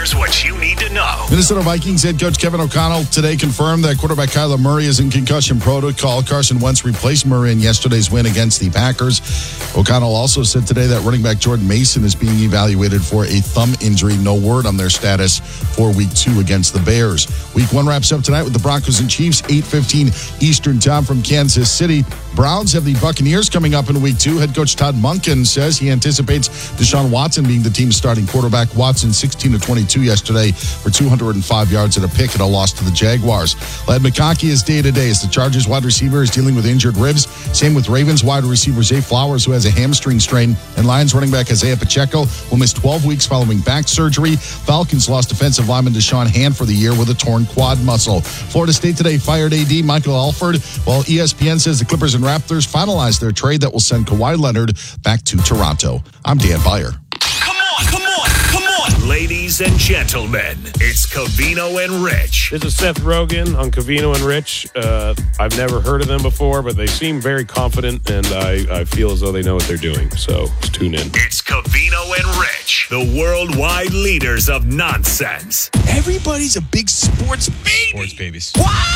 Here's what you need to know. Minnesota Vikings head coach Kevin O'Connell today confirmed that quarterback Kyler Murray is in concussion protocol. Carson Wentz replaced Murray in yesterday's win against the Packers. O'Connell also said today that running back Jordan Mason is being evaluated for a thumb injury. No word on their status for Week 2 against the Bears. Week 1 wraps up tonight with the Broncos and Chiefs, 8:15 Eastern Time from Kansas City. Browns have the Buccaneers coming up in Week 2. Head coach Todd Monken says he anticipates Deshaun Watson being the team's starting quarterback. Watson 16-22 yesterday for 205 yards and a pick and a loss to the Jaguars. Ladd McConkey is day-to-day as the Chargers wide receiver is dealing with injured ribs. Same with Ravens wide receiver Zay Flowers, who has a hamstring strain. And Lions running back Isaiah Pacheco will miss 12 weeks following back surgery. Falcons lost defensive lineman Deshaun Hand for the year with a torn quad muscle. Florida State today fired AD Michael Alford, while ESPN says the Clippers and Raptors finalized their trade that will send Kawhi Leonard back to Toronto. I'm Dan Beyer. Come on. Ladies and gentlemen, it's Covino and Rich. This is Seth Rogen on Covino and Rich. I've never heard of them before, but they seem very confident, and I feel as though they know what they're doing. So just tune in. It's Covino and Rich, the worldwide leaders of nonsense. Everybody's a big sports baby. Sports babies.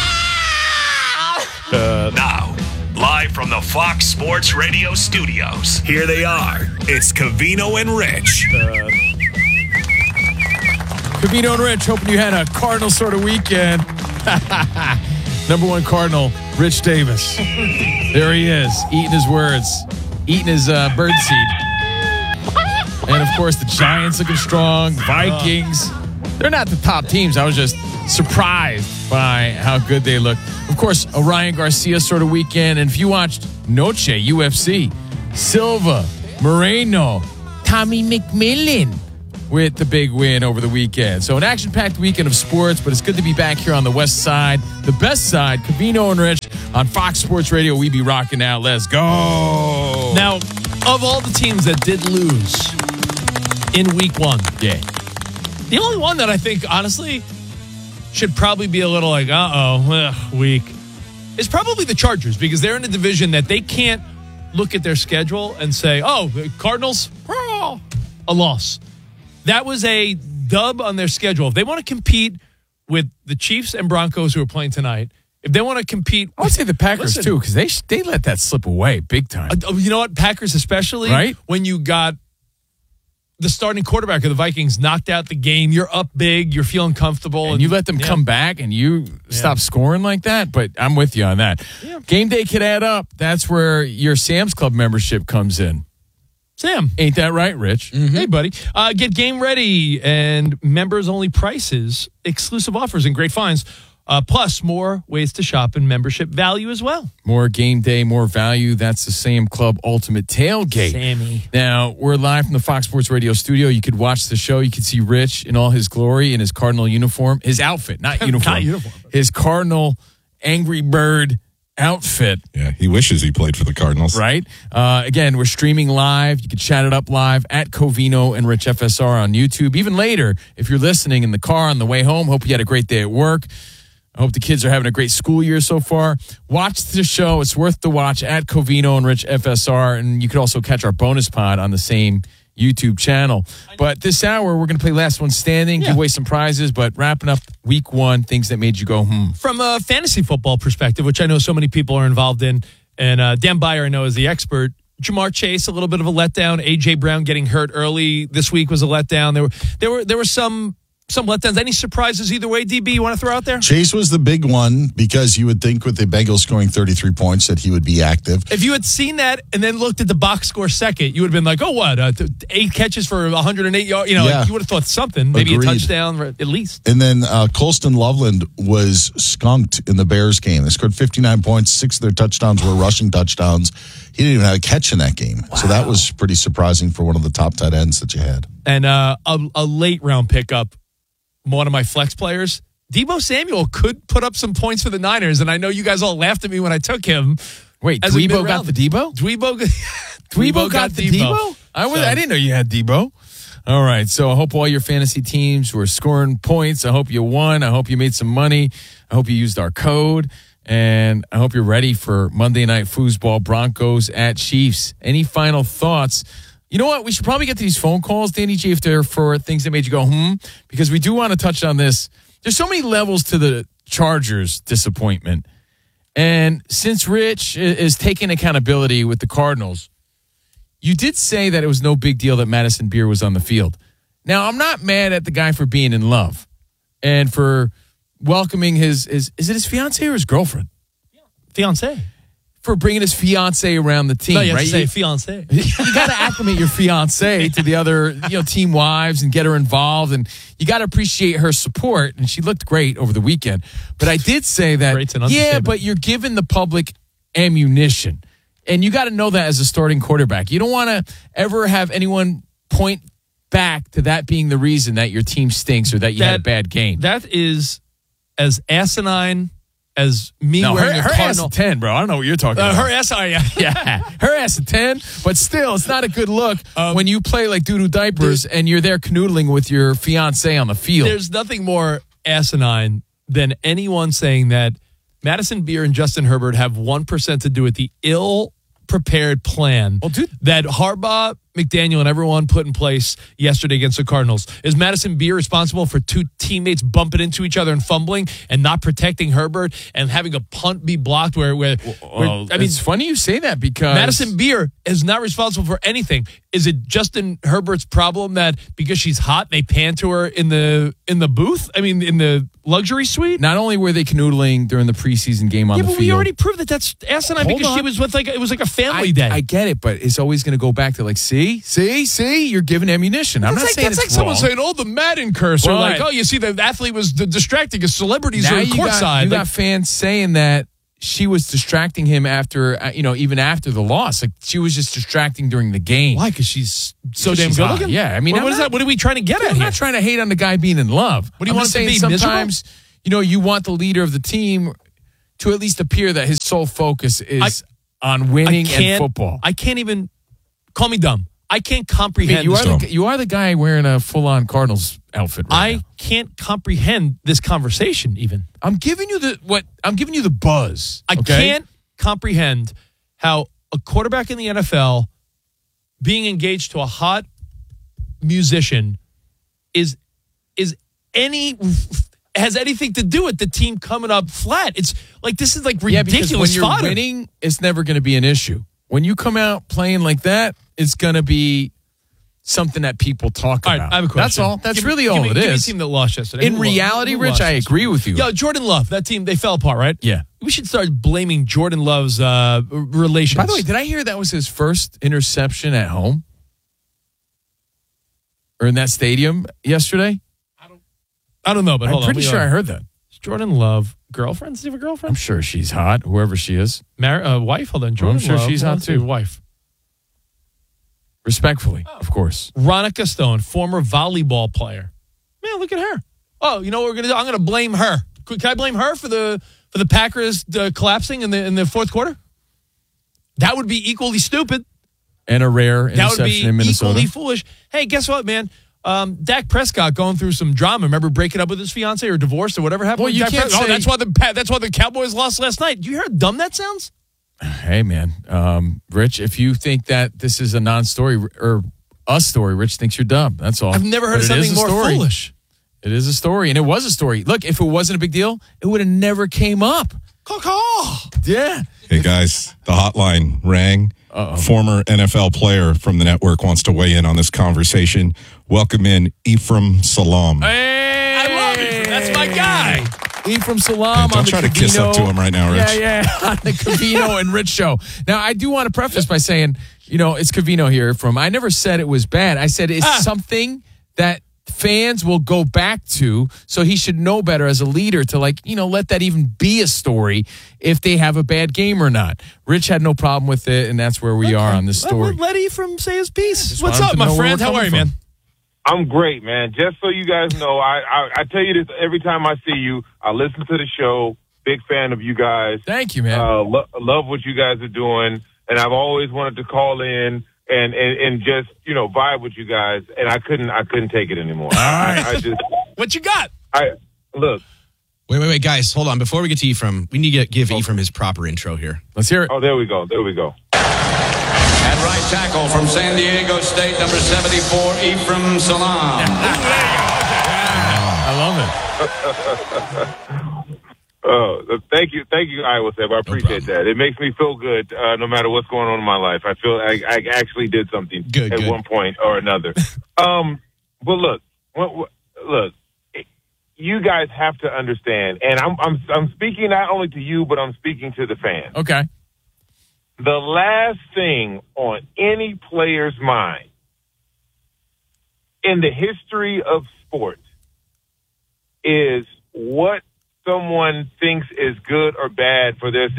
Now, live from the Fox Sports Radio studios, here they are. It's Covino and Rich. Covino and Rich, hoping you had a Cardinal sort of weekend. Number one Cardinal, Rich Davis. There he is, eating his words, eating his birdseed. And, of course, the Giants looking strong, Vikings. They're not the top teams. I was just surprised by how good they look. Of course, a Ryan Garcia sort of weekend. And if you watched Noche, UFC, Silva, Moreno, Tommy McMillan with the big win over the weekend. So an action-packed weekend of sports, but it's good to be back here on the west side. The best side, Covino and Rich on Fox Sports Radio. We be rocking out. Let's go. Now, of all the teams that did lose in Week 1, Yeah. the only one that I think, honestly, should probably be a little like, weak, is probably the Chargers, because they're in a division that they can't look at their schedule and say, the Cardinals, a loss. That was a dub on their schedule. If they want to compete with the Chiefs and Broncos who are playing tonight, if they want to compete, I would say the Packers, too, because they let that slip away big time. You know what? Packers especially, right? When you got the starting quarterback of the Vikings knocked out the game, you're up big, you're feeling comfortable. And you let them come back and you stop scoring like that, but I'm with you on that. Yeah. Game day could add up. That's where your Sam's Club membership comes in. Sam. Ain't that right, Rich? Mm-hmm. Hey, buddy. Get game ready and members-only prices, exclusive offers, and great finds. Plus, more ways to shop and membership value as well. More game day, more value. That's the Sam Club Ultimate Tailgate. Sammy. Now, we're live from the Fox Sports Radio studio. You could watch the show. You could see Rich in all his glory in his Cardinal uniform. His outfit, not uniform. Not uniform. His Cardinal Angry Bird outfit. Yeah, he wishes he played for the Cardinals. Right? Again, we're streaming live. You can chat it up live at Covino and Rich FSR on YouTube. Even later, if you're listening in the car on the way home, hope you had a great day at work. I hope the kids are having a great school year so far. Watch the show. It's worth the watch at Covino and Rich FSR. And you could also catch our bonus pod on the same YouTube channel. But this hour, we're going to play Last One Standing, give away some prizes, but wrapping up Week 1, things that made you go, From a fantasy football perspective, which I know so many people are involved in, and Dan Beyer, I know, is the expert. Jamar Chase, a little bit of a letdown. A.J. Brown getting hurt early this week was a letdown. There were some letdowns. Any surprises either way, DB, you want to throw out there? Chase was the big one because you would think with the Bengals scoring 33 points that he would be active. If you had seen that and then looked at the box score second, you would have been like, 8 catches for 108 yards. Like, you would have thought something, maybe Agreed. A touchdown at least. And then Colston Loveland was skunked in the Bears game. They scored 59 points. 6 of their touchdowns were rushing touchdowns. He didn't even have a catch in that game. Wow. So that was pretty surprising for one of the top tight ends that you had. And a late round pickup, one of my flex players, Deebo Samuel, could put up some points for the Niners, and I know you guys all laughed at me when I took him. Wait, Dwebo got the Deebo? Dwebo got the Deebo? I didn't know you had Deebo. All right, so I hope all your fantasy teams were scoring points. I hope you won. I hope you made some money. I hope you used our code. And I hope you're ready for Monday Night Foosball, Broncos at Chiefs. Any final thoughts You know what? We should probably get to these phone calls, Danny G, if they're for things that made you go, because we do want to touch on this. There's so many levels to the Chargers' disappointment. And since Rich is taking accountability with the Cardinals, you did say that it was no big deal that Madison Beer was on the field. Now, I'm not mad at the guy for being in love and for welcoming is it his fiance or his girlfriend? Fiance. For bringing his fiance around the team, No, you have right? to say fiance. You got to acclimate your fiance to the other, team wives and get her involved, and you got to appreciate her support. And she looked great over the weekend. But I did say that, Great's an understatement. but you're giving the public ammunition, and you got to know that as a starting quarterback. You don't want to ever have anyone point back to that being the reason that your team stinks or that you had a bad game. That is as asinine as me No, wearing her a Cardinal. ass a 10, bro. I don't know what you're talking about. Her ass, Yeah, her ass a 10, but still, it's not a good look when you play like doo-doo diapers and you're there canoodling with your fiance on the field. There's nothing more asinine than anyone saying that Madison Beer and Justin Herbert have 1% to do with the ill-prepared plan that Harbaugh, McDaniel, and everyone put in place yesterday against the Cardinals. Is Madison Beer responsible for two teammates bumping into each other and fumbling and not protecting Herbert and having a punt be blocked It's funny you say that because Madison Beer is not responsible for anything. Is it Justin Herbert's problem that because she's hot, they pan to her in the booth? I mean, in the luxury suite? not only were they canoodling during the preseason game on the But field. we already proved that that's asinine Hold because she on. was with it was like a family day. I get it, but it's always going to go back to like, see, you're giving ammunition. I'm not saying that's it's like someone wrong. saying, "Oh, the Madden curse," or Right. like, "Oh, you see, the athlete was distracting as celebrities Now are you courtside." got fans saying that she was distracting him after, even after the loss. Like she was just distracting during the game. Why? Because she's so Because damn she's good hot. looking. Yeah, I mean, what I'm is not- that? What are we trying to get at I'm here? not trying to hate on the guy being in love. What do you I'm want just him to saying be, sometimes, you want the leader of the team to at least appear that his sole focus is on winning and football. I can't even call me dumb. I can't comprehend. You are the guy wearing a full-on Cardinals outfit right now. I can't comprehend this conversation. Even I'm giving you the buzz. I okay? can't comprehend how a quarterback in the NFL being engaged to a hot musician has anything to do with the team coming up flat. It's like this is like ridiculous because when you're fodder. winning, it's never going to be an issue. When you come out playing like that, it's going to be something that people talk All about. right, I have a question. That's all. That's really give all me it Give me a is. team that lost yesterday. In reality, Rich, I agree with you. Yo, Jordan Love, that team, they fell apart, right? Yeah. We should start blaming Jordan Love's relations. By the way, did I hear that was his first interception at home? Or in that stadium yesterday? I don't know, but hold I'm on. pretty sure I heard that. Is Jordan Love girlfriend? Does he have a girlfriend? I'm sure she's hot, whoever she is. Wife? Hold on. Jordan I'm sure Love, she's hot let's see, too. Wife. Respectfully, of course. Ronica Stone, former volleyball player. Man, look at her. Oh, you know what we're gonna do? I'm gonna blame her. Can I blame her for the Packers collapsing in the fourth quarter? That would be equally stupid. And a rare That would interception be in Minnesota. equally foolish. Hey, guess what, man? Dak Prescott going through some drama. Remember breaking up with his fiance or divorced or whatever happened? Well, with you Dak can't Prescott? say- that's why the Cowboys lost last night. Do you hear how dumb that sounds? Hey, man. Rich, if you think that this is a non-story or a story, Rich thinks you're dumb. That's all. I've never heard But of it is something a more story. foolish. It is a story, and it was a story. Look, if it wasn't a big deal, it would have never came up. Yeah. Hey, guys, the hotline rang. Former NFL player from the network wants to weigh in on this conversation. Welcome in Ephraim Salam. Hey, I love it. That's my guy. Ephraim Salam Hey, on don't the try to kiss up to him right now, Rich. Yeah, on the Covino and Rich show. Now, I do want to preface by saying, it's Covino here from. I never said it was bad. I said it's something that fans will go back to, so he should know better as a leader to let that even be a story if they have a bad game or not. Rich had no problem with it, and that's where we are on this story. Let Ephraim say his piece. What's wanted up, to my know where friend? we're How are you, coming man? I'm great, man. Just so you guys know, I tell you this every time I see you. I listen to the show. Big fan of you guys. Thank you, man. Love what you guys are doing, and I've always wanted to call in and just vibe with you guys, and I couldn't take it anymore. All right. I just What you got? look. Wait, guys, hold on. Before we get to Ephraim, we need to give Ephraim his proper intro here. Let's hear it. Oh, there we go. At right tackle from San Diego State, number 74, Ephraim Salam. I love it. Thank you, Iowa Seb. I appreciate that. It makes me feel good, no matter what's going on in my life. I feel I actually did something at one point or another. But look, you guys have to understand, and I'm speaking not only to you, but I'm speaking to the fans. Okay. The last thing on any player's mind in the history of sport is what someone thinks is good or bad for their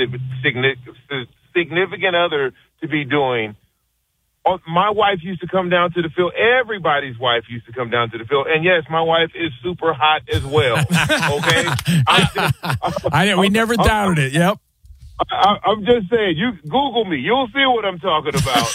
significant other to be doing. My wife used to come down to the field. Everybody's wife used to come down to the field. And, yes, my wife is super hot as well. Okay? We never doubted it. Yep. I'm just saying, you Google me. You'll see what I'm talking about.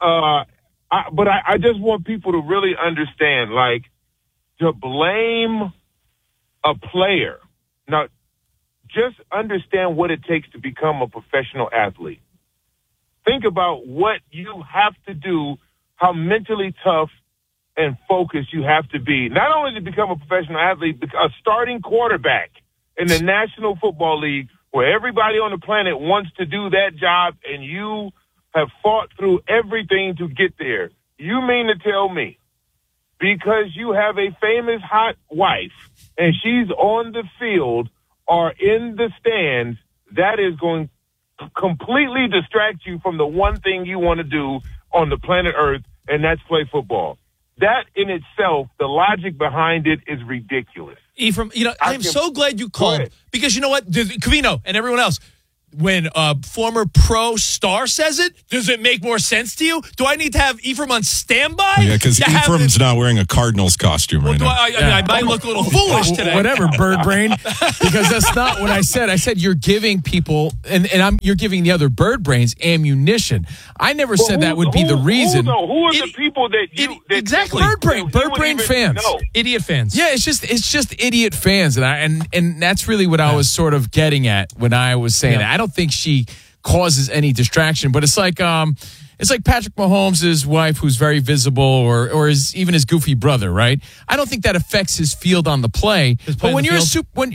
But I just want people to really understand, like, to blame a player. Now, just understand what it takes to become a professional athlete. Think about what you have to do, how mentally tough and focused you have to be. Not only to become a professional athlete, but a starting quarterback in the National Football League where everybody on the planet wants to do that job and you have fought through everything to get there. You mean to tell me because you have a famous hot wife and she's on the field or in the stands, that is going to completely distract you from the one thing you want to do on the planet Earth, and that's play football. That in itself, the logic behind it is ridiculous. Ephraim, I'm so glad you called because you know what? Covino and everyone else, when a former pro star says it, does it make more sense to you? Do I need to have Ephraim on standby? Yeah, because Ephraim's not wearing a Cardinals costume right now. I might look a little foolish today. Whatever, bird brain. Because that's not what I said. I said you're giving people, you're giving the other bird brains ammunition. I never said that would be the reason. Who are the people that you... Exactly. Bird brain fans. Idiot fans. Yeah, it's just idiot fans. And that's really what I was sort of getting at when I was saying that. I don't think she causes any distraction, but it's like Patrick Mahomes' wife, who's very visible, or even his goofy brother, right? I don't think that affects his field on the play. But when you're his play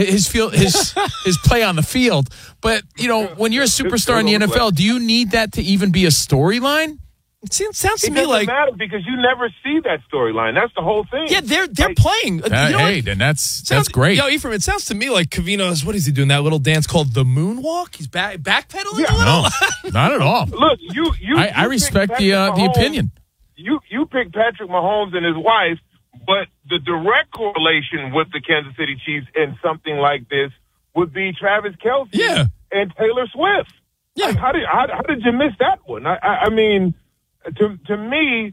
on the field, but when you're a superstar in the NFL, do you need that to even be a storyline? It sounds to me doesn't like matter because you never see that storyline. That's the whole thing. Yeah, they're playing. Then that's great. Yo, Ephraim, it sounds to me like Covino's. What is he doing? That little dance called the moonwalk. He's backpedaling. Yeah. No, not at all. Look, I respect the opinion. You picked Patrick Mahomes and his wife, but the direct correlation with the Kansas City Chiefs in something like this would be Travis Kelce and Taylor Swift. Yeah, like, how did you miss that one? I mean. To me,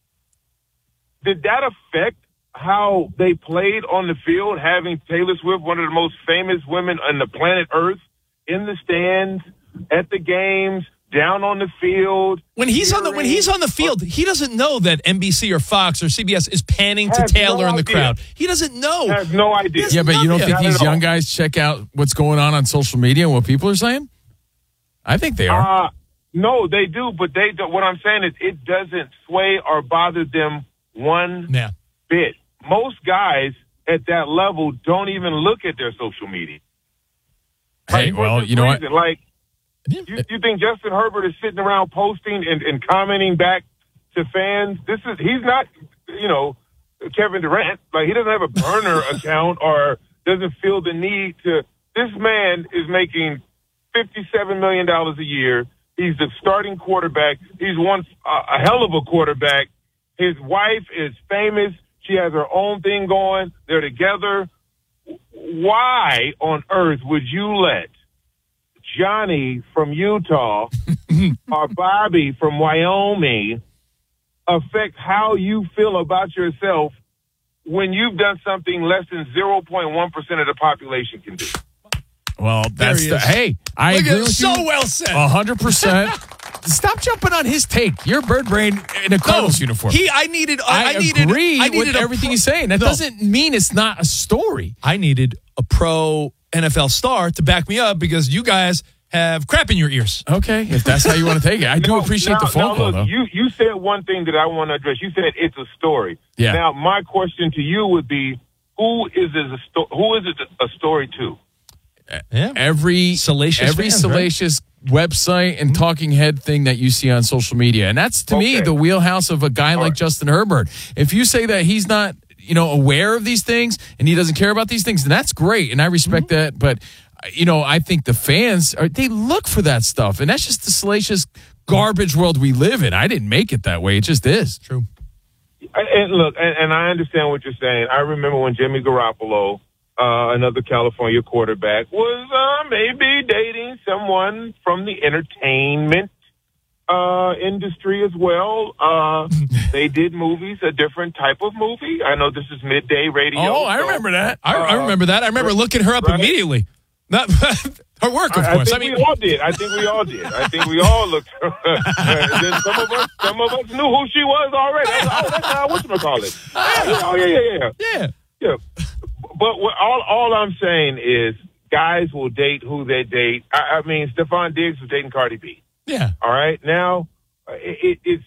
did that affect how they played on the field, having Taylor Swift, one of the most famous women on the planet Earth, in the stands, at the games, down on the field? When he's on the field, he doesn't know that NBC or Fox or CBS is panning to Taylor in the crowd. He doesn't know. Has no idea. Yeah, but you don't think these young guys check out what's going on social media and what people are saying? I think they are. No, they do, but they don't. What I'm saying is it doesn't sway or bother them one bit. Most guys at that level don't even look at their social media. Hey, well, you know what? Like, you think Justin Herbert is sitting around posting and commenting back to fans? He's not, Kevin Durant. Like, he doesn't have a burner account or doesn't feel the need to. This man is making $57 million a year. He's the starting quarterback. He's a hell of a quarterback. His wife is famous. She has her own thing going. They're together. Why on earth would you let Johnny from Utah or Bobby from Wyoming affect how you feel about yourself when you've done something less than 0.1% of the population can do? Well, I agree with you. So well said. 100%. Stop jumping on his take. You're bird brain in a Cardinals uniform. I agree with everything he's saying. That doesn't mean it's not a story. I needed a pro NFL star to back me up because you guys have crap in your ears. Okay, if that's how you want to take it. I do appreciate the phone call, though. You said one thing that I want to address. You said it's a story. Yeah. Now, my question to you would be, who is it a story to? Every Salacious fans, website and talking head thing that you see on social media. And that's, to me, the wheelhouse of a guy like Justin Herbert. If you say that he's not, aware of these things and he doesn't care about these things, then that's great. And I respect that. But, I think the fans, they look for that stuff. And that's just the salacious garbage world we live in. I didn't make it that way. It just is. True. And look, and I understand what you're saying. I remember when Jimmy Garoppolo, another California quarterback, was maybe dating someone from the entertainment industry as well. They did movies, a different type of movie. I know this is midday radio. Oh, I remember that. I remember that. I remember looking her up immediately. Not her work, of course. I think we all did. I think we all looked. Then some of us knew who she was already. That's whatchamacallit. Yeah. But all I'm saying is guys will date who they date. I mean, Stephon Diggs was dating Cardi B. Yeah. All right. Now, it's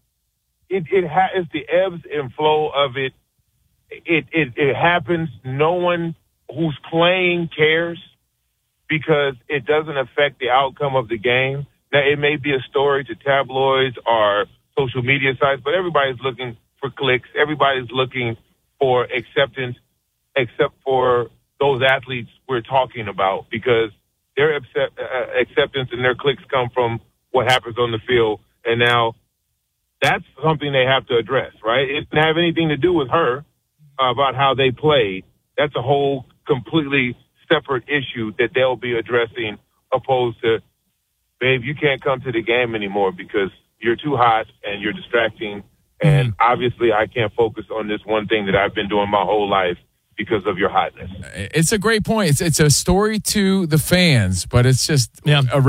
the ebbs and flow of it. It happens. No one who's playing cares because it doesn't affect the outcome of the game. Now, it may be a story to tabloids or social media sites, but everybody's looking for clicks. Everybody's looking for acceptance, except for those athletes we're talking about, because their acceptance and their clicks come from what happens on the field. And now that's something they have to address, right? It didn't have anything to do with her about how they played. That's a whole completely separate issue that they'll be addressing, opposed to, babe, you can't come to the game anymore because you're too hot and you're distracting. And obviously I can't focus on this one thing that I've been doing my whole life because of your hotness. It's a great point. It's a story to the fans, but it's just a